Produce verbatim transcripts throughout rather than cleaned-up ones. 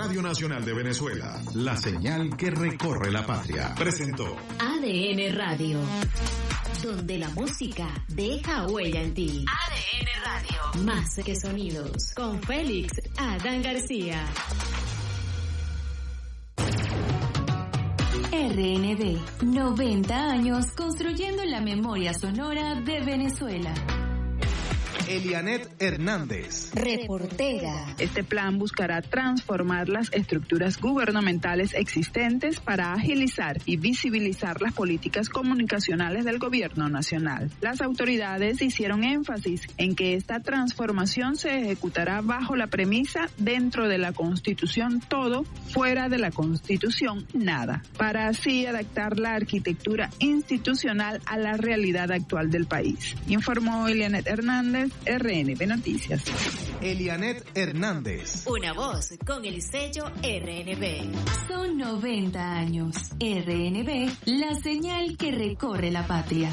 Radio Nacional de Venezuela, la señal que recorre la patria, presentó A D N Radio, donde la música deja huella en ti. A D N Radio, más que sonidos, con Félix Adán García. R N V, noventa años construyendo la memoria sonora de Venezuela. Elianet Hernández, reportera. Este plan buscará transformar las estructuras gubernamentales existentes para agilizar y visibilizar las políticas comunicacionales del gobierno nacional. Las autoridades hicieron énfasis en que esta transformación se ejecutará bajo la premisa dentro de la Constitución todo, fuera de la Constitución nada, para así adaptar la arquitectura institucional a la realidad actual del país. Informó Elianet Hernández, R N V Noticias. Elianet Hernández. Una voz con el sello R N V. Son noventa años. R N V, la señal que recorre la patria.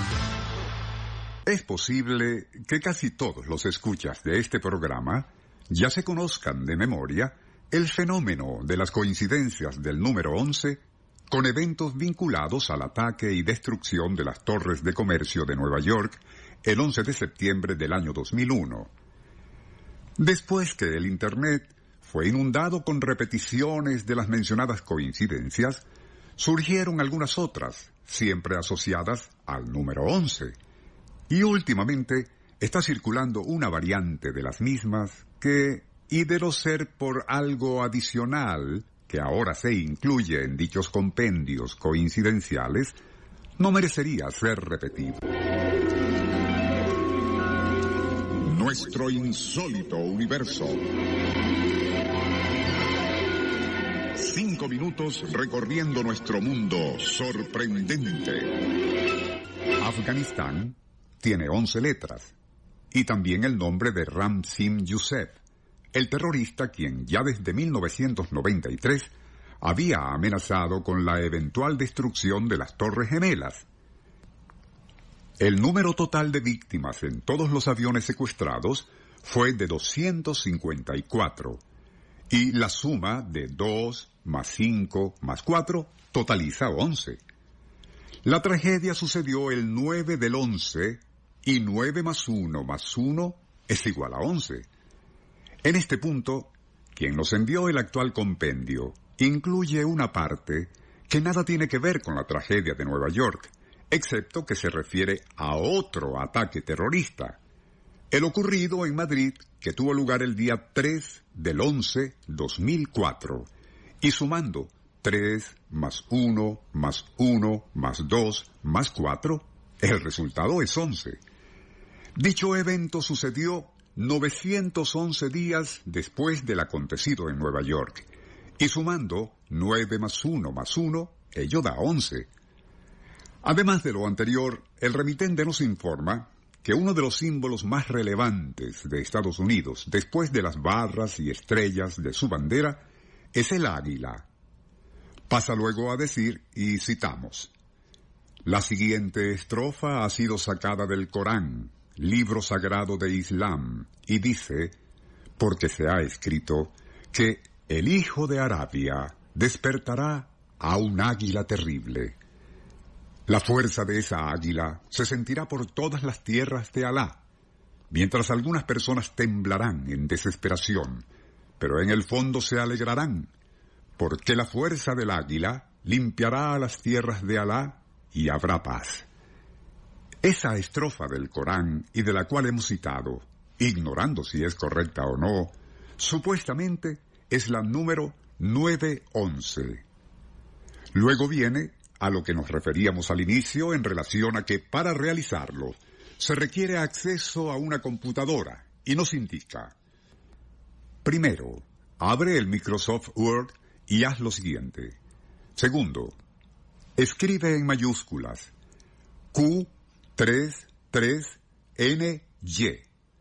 Es posible que casi todos los escuchas de este programa ya se conozcan de memoria el fenómeno de las coincidencias del número once con eventos vinculados al ataque y destrucción de las torres de comercio de Nueva York el once de septiembre del año dos mil uno. Después que el Internet fue inundado con repeticiones de las mencionadas coincidencias, surgieron algunas otras, siempre asociadas al número once. Y últimamente está circulando una variante de las mismas que, y de no ser por algo adicional que ahora se incluye en dichos compendios coincidenciales, no merecería ser repetido. Nuestro insólito universo. Cinco minutos recorriendo nuestro mundo sorprendente. Afganistán tiene once letras, y también el nombre de Ramzan Youssef, el terrorista quien ya desde mil novecientos noventa y tres había amenazado con la eventual destrucción de las Torres Gemelas. El número total de víctimas en todos los aviones secuestrados fue de doscientos cincuenta y cuatro, y la suma de dos más cinco más cuatro totaliza once. La tragedia sucedió el nueve del once, y nueve más uno más uno es igual a once. En este punto, quien nos envió el actual compendio incluye una parte que nada tiene que ver con la tragedia de Nueva York, excepto que se refiere a otro ataque terrorista, el ocurrido en Madrid, que tuvo lugar el día tres del once dos mil cuatro, y sumando tres más uno más uno más dos más cuatro, el resultado es once. Dicho evento sucedió novecientos once días después del acontecido en Nueva York, y sumando nueve más uno más uno, ello da once. Además de lo anterior, el remitente nos informa que uno de los símbolos más relevantes de Estados Unidos, después de las barras y estrellas de su bandera, es el águila. Pasa luego a decir, y citamos: la siguiente estrofa ha sido sacada del Corán, libro sagrado de Islam, y dice, porque se ha escrito, que el hijo de Arabia despertará a un águila terrible. La fuerza de esa águila se sentirá por todas las tierras de Alá, mientras algunas personas temblarán en desesperación, pero en el fondo se alegrarán, porque la fuerza del águila limpiará a las tierras de Alá y habrá paz. Esa estrofa del Corán, y de la cual hemos citado, ignorando si es correcta o no, supuestamente es la número nueve once. Luego viene a lo que nos referíamos al inicio en relación a que para realizarlo se requiere acceso a una computadora y nos indica: primero, abre el Microsoft Word y haz lo siguiente. Segundo, escribe en mayúsculas Q treinta y tres N Y,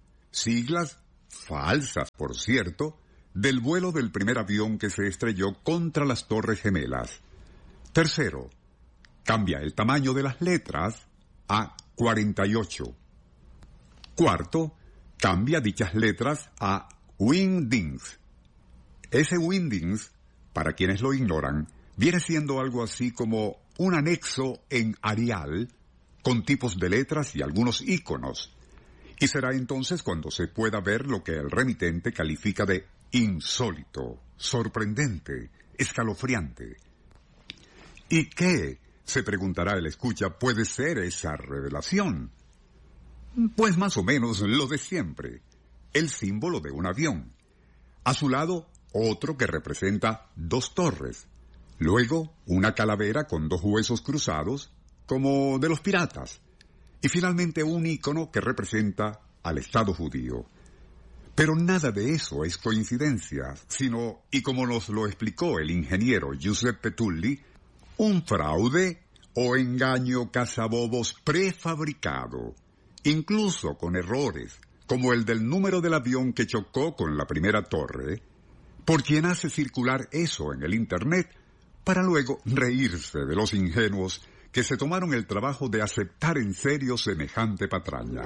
siglas falsas, por cierto, del vuelo del primer avión que se estrelló contra las Torres Gemelas. Tercero, cambia el tamaño de las letras a cuarenta y ocho. Cuarto, cambia dichas letras a Wingdings. Ese Wingdings, para quienes lo ignoran, viene siendo algo así como un anexo en Arial con tipos de letras y algunos iconos. Y será entonces cuando se pueda ver lo que el remitente califica de insólito, sorprendente, escalofriante. ¿Y qué, se preguntará el escucha, puede ser esa revelación? Pues más o menos lo de siempre, el símbolo de un avión. A su lado, otro que representa dos torres. Luego, una calavera con dos huesos cruzados, como de los piratas. Y finalmente un icono que representa al Estado judío. Pero nada de eso es coincidencia, sino, y como nos lo explicó el ingeniero Giuseppe Tulli, un fraude o engaño cazabobos prefabricado, incluso con errores, como el del número del avión que chocó con la primera torre, por quien hace circular eso en el Internet, para luego reírse de los ingenuos que se tomaron el trabajo de aceptar en serio semejante patraña.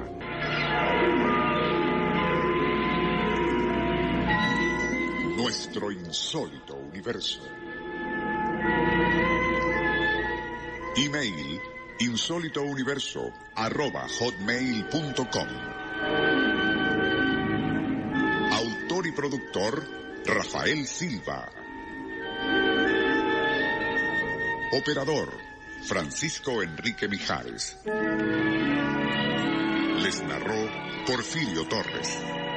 Nuestro insólito universo. Email insólitouniverso arroba hotmail punto com. Autor y productor Rafael Silva. Operador Francisco Enrique Mijares. Les narró Porfirio Torres.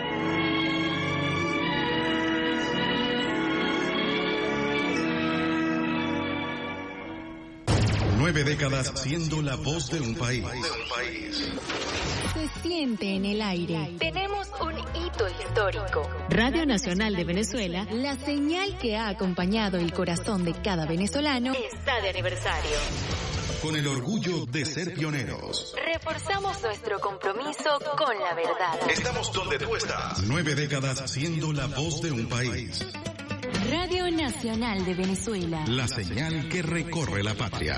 Nueve décadas siendo la voz de un país. Se siente en el aire. Tenemos un hito histórico. Radio Nacional de Venezuela, la señal que ha acompañado el corazón de cada venezolano, Está de aniversario. Con el orgullo de ser pioneros. Reforzamos nuestro compromiso con la verdad. Estamos donde tú estás. Nueve décadas siendo la voz de un país. Radio Nacional de Venezuela, La señal que recorre la patria.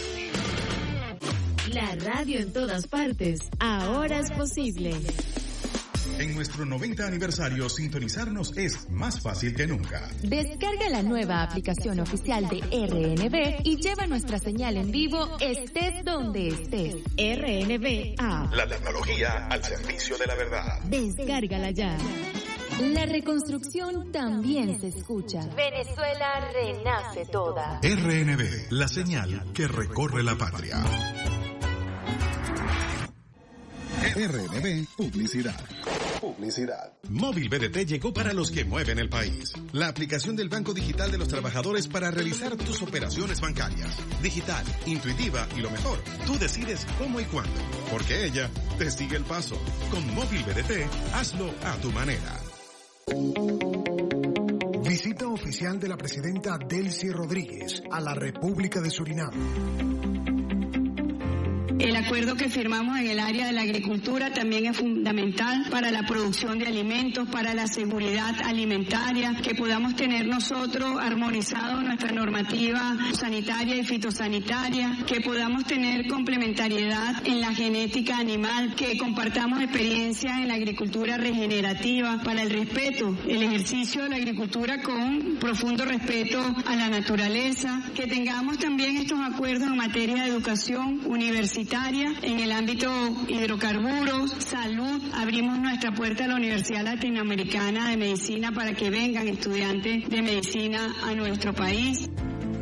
la radio en todas partes, ahora es posible. En nuestro noventa aniversario, sintonizarnos es más fácil que nunca. Descarga la nueva aplicación oficial de R N B y lleva nuestra señal en vivo estés donde estés. R N B A. La tecnología al servicio de la verdad. Descárgala ya. La reconstrucción también se escucha. Venezuela renace toda. R N B, la señal que recorre la patria. R N B Publicidad. Publicidad. Móvil B D T llegó para los que mueven el país. La aplicación del Banco Digital de los Trabajadores para realizar tus operaciones bancarias. Digital, intuitiva y lo mejor, tú decides cómo y cuándo, porque ella te sigue el paso. Con Móvil B D T, hazlo a tu manera. Visita oficial de la presidenta Delcy Rodríguez a la República de Surinam. El acuerdo que firmamos en el área de la agricultura también es fundamental para la producción de alimentos, para la seguridad alimentaria, que podamos tener nosotros armonizado nuestra normativa sanitaria y fitosanitaria, que podamos tener complementariedad en la genética animal, que compartamos experiencia en la agricultura regenerativa para el respeto, el ejercicio de la agricultura con profundo respeto a la naturaleza, que tengamos también estos acuerdos en materia de educación universitaria, en el ámbito hidrocarburos, salud. Abrimos nuestra puerta a la Universidad Latinoamericana de Medicina para que vengan estudiantes de medicina a nuestro país.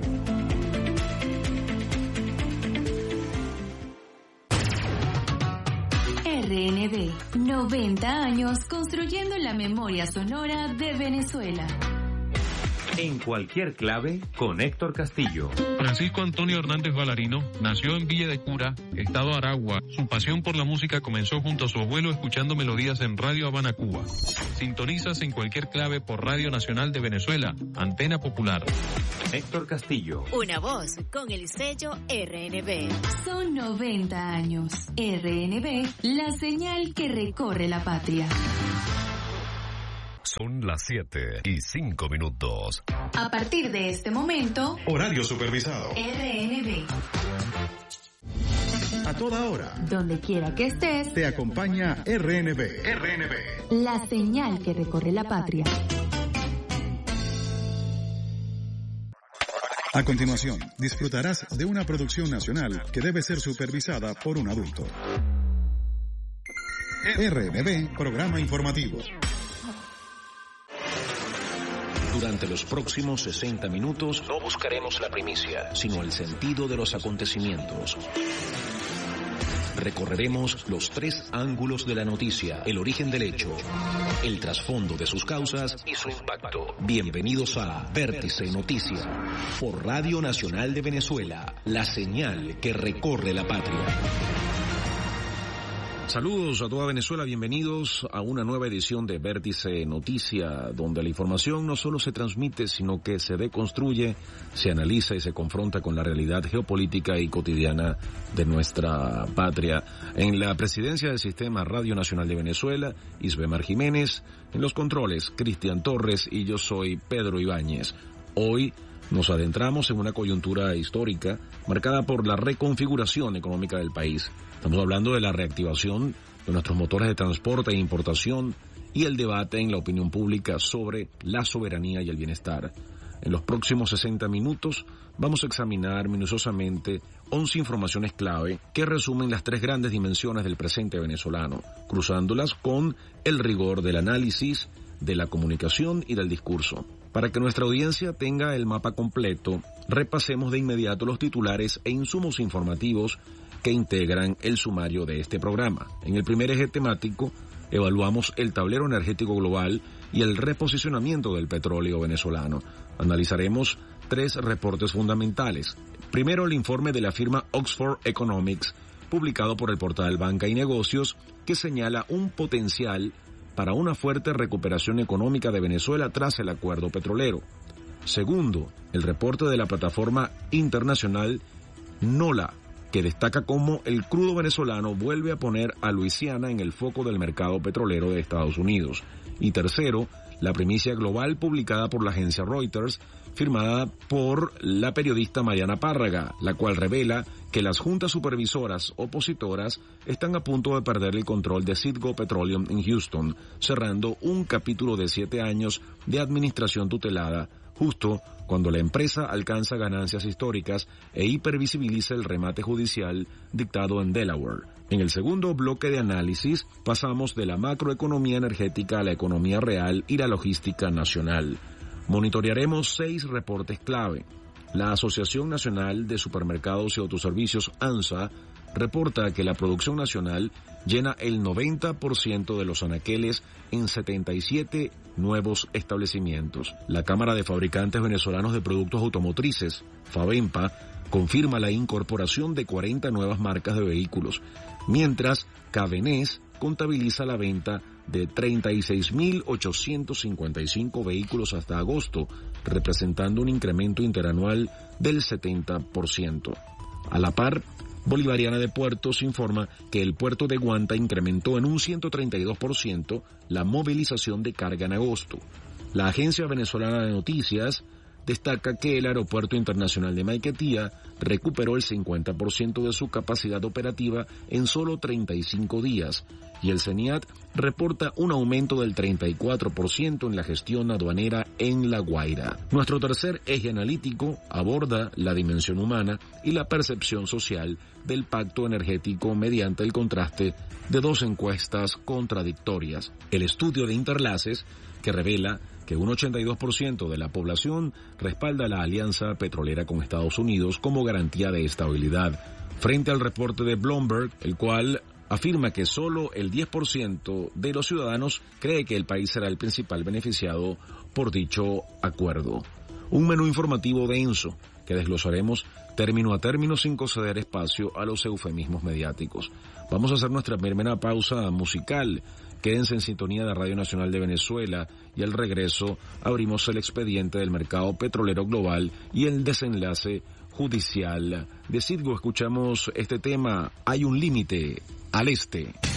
R N B, noventa años construyendo la memoria sonora de Venezuela. En cualquier clave, con Héctor Castillo. Francisco Antonio Hernández Valarino nació en Villa de Cura, estado Aragua. Su pasión por la música comenzó junto a su abuelo escuchando melodías en Radio Habana, Cuba. Sintonizas en cualquier clave por Radio Nacional de Venezuela, Antena Popular. Héctor Castillo. Una voz con el sello R N B. Son noventa años. R N B, la señal que recorre la patria. Son las siete y cinco minutos. A partir de este momento, Horario supervisado. R N B. A toda hora. Donde quiera que estés, Te acompaña R N B. R N B. la señal que recorre la patria. A continuación, disfrutarás de una producción nacional que debe ser supervisada por un adulto. R N B, Programa Informativo. Durante los próximos sesenta minutos no buscaremos la primicia, sino el sentido de los acontecimientos. Recorreremos los tres ángulos de la noticia, el origen del hecho, el trasfondo de sus causas y su impacto. Bienvenidos a Vértice Noticias, por Radio Nacional de Venezuela, la señal que recorre la patria. Saludos a toda Venezuela, bienvenidos a una nueva edición de Vértice Noticia, donde la información no solo se transmite, sino que se deconstruye, se analiza y se confronta con la realidad geopolítica y cotidiana de nuestra patria. En la presidencia del Sistema Radio Nacional de Venezuela, Isbemar Jiménez, en los controles, Cristian Torres y yo soy Pedro Ibáñez. Hoy nos adentramos en una coyuntura histórica marcada por la reconfiguración económica del país. Estamos hablando de la reactivación de nuestros motores de transporte e importación y el debate en la opinión pública sobre la soberanía y el bienestar. En los próximos sesenta minutos vamos a examinar minuciosamente once informaciones clave que resumen las tres grandes dimensiones del presente venezolano, cruzándolas con el rigor del análisis, de la comunicación y del discurso. Para que nuestra audiencia tenga el mapa completo, repasemos de inmediato los titulares e insumos informativos que integran el sumario de este programa. En el primer eje temático, evaluamos el tablero energético global y el reposicionamiento del petróleo venezolano. Analizaremos tres reportes fundamentales. Primero, el informe de la firma Oxford Economics, publicado por el portal Banca y Negocios, que señala un potencial para una fuerte recuperación económica de Venezuela tras el acuerdo petrolero. Segundo, el reporte de la plataforma internacional NOLA, que destaca cómo el crudo venezolano vuelve a poner a Luisiana en el foco del mercado petrolero de Estados Unidos. Y tercero, la primicia global publicada por la agencia Reuters, firmada por la periodista Mariana Párraga, la cual revela que las juntas supervisoras opositoras están a punto de perder el control de Citgo Petroleum en Houston, cerrando un capítulo de siete años de administración tutelada, justo cuando la empresa alcanza ganancias históricas e hipervisibiliza el remate judicial dictado en Delaware. En el segundo bloque de análisis pasamos de la macroeconomía energética a la economía real y la logística nacional. Monitorearemos seis reportes clave. La Asociación Nacional de Supermercados y Autoservicios, ANSA, reporta que la producción nacional llena el noventa por ciento de los anaqueles en setenta y siete nuevos establecimientos. La Cámara de Fabricantes Venezolanos de Productos Automotrices, FABEMPA, confirma la incorporación de cuarenta nuevas marcas de vehículos, mientras Cabenés contabiliza la venta de treinta y seis mil ochocientos cincuenta y cinco vehículos hasta agosto, representando un incremento interanual del setenta por ciento. A la par, Bolivariana de Puertos informa que el puerto de Guanta incrementó en un ciento treinta y dos por ciento la movilización de carga en agosto. La Agencia Venezolana de Noticias destaca que el Aeropuerto Internacional de Maiquetía recuperó el cincuenta por ciento de su capacidad operativa en solo treinta y cinco días, y el CENIAT reporta un aumento del treinta y cuatro por ciento en la gestión aduanera en La Guaira. Nuestro tercer eje analítico aborda la dimensión humana y la percepción social del pacto energético mediante el contraste de dos encuestas contradictorias. El estudio de Interlaces, que revela que un ochenta y dos por ciento de la población respalda la alianza petrolera con Estados Unidos como garantía de estabilidad, frente al reporte de Bloomberg, el cual afirma que solo el diez por ciento de los ciudadanos cree que el país será el principal beneficiado por dicho acuerdo. Un menú informativo denso que desglosaremos término a término sin conceder espacio a los eufemismos mediáticos. Vamos a hacer nuestra primera pausa musical. Quédense en sintonía de Radio Nacional de Venezuela y al regreso abrimos el expediente del mercado petrolero global y el desenlace judicial de Citgo. Escuchamos este tema, Hay un límite al este.